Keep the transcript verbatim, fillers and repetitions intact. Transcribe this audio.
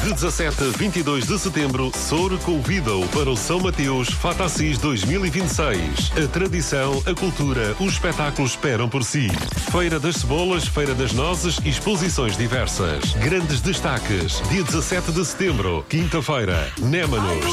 De dezassete a vinte e dois de setembro, Soure convida-o para o São Mateus Fatacis dois mil e vinte e seis. A tradição, a cultura, os espetáculos esperam por si. Feira das Cebolas, Feira das Nozes e exposições diversas. Grandes destaques. Dia dezassete de setembro, quinta-feira, Némanos.